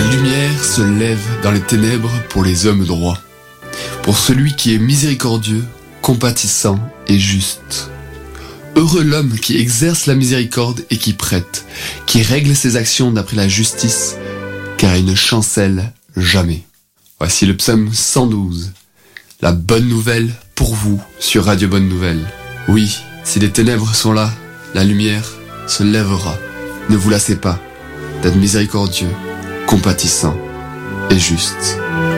lumière se lève dans les ténèbres pour les hommes droits, pour celui qui est miséricordieux, compatissant et juste. Heureux l'homme qui exerce la miséricorde et qui prête, qui règle ses actions d'après la justice, car il ne chancelle jamais. Voici le psaume 112, la bonne nouvelle pour vous sur Radio Bonne Nouvelle. Oui, si les ténèbres sont là, la lumière se lèvera. Ne vous lassez pas d'être miséricordieux, compatissant et juste.